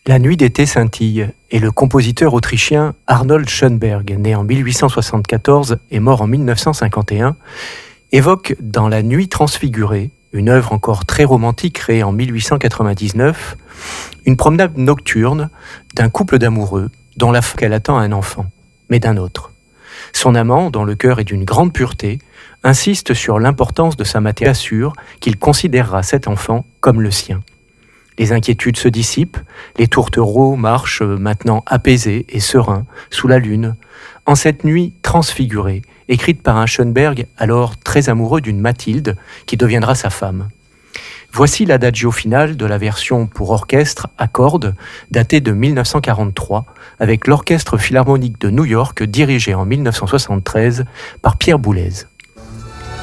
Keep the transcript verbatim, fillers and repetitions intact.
La nuit d'été scintille et le compositeur autrichien Arnold Schönberg, né en mille huit cent soixante-quatorze et mort en mille neuf cent cinquante et un, évoque dans La Nuit transfigurée, une œuvre encore très romantique créée en mille huit cent quatre-vingt-dix-neuf, une promenade nocturne d'un couple d'amoureux dont la femme attend un enfant, mais d'un autre. Son amant, dont le cœur est d'une grande pureté, insiste sur l'importance de sa matière et assure qu'il considérera cet enfant comme le sien. Les inquiétudes se dissipent, les tourtereaux marchent maintenant apaisés et sereins sous la lune, en cette nuit transfigurée, écrite par un Schönberg alors très amoureux d'une Mathilde qui deviendra sa femme. Voici l'adagio final de la version pour orchestre à cordes datée de mille neuf cent quarante-trois avec l'Orchestre philharmonique de New York dirigé en mille neuf cent soixante-treize par Pierre Boulez.